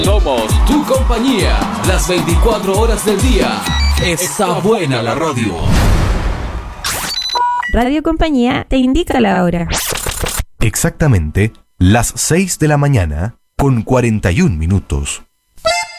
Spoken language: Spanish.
Somos tu compañía, las 24 horas del día. Está buena la radio. Radio Compañía te indica la hora. Exactamente las 6 de la mañana con 41 minutos.